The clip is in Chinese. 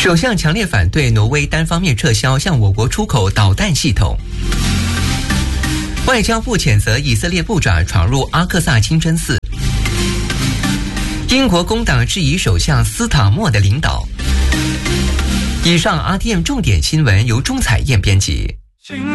首相强烈反对挪威单方面撤销向我国出口导弹系统。外交部谴责以色列部长闯入阿克萨清真寺。英国工党质疑首相斯塔默的领导。以上 RTM 重点新闻由钟彩燕编辑。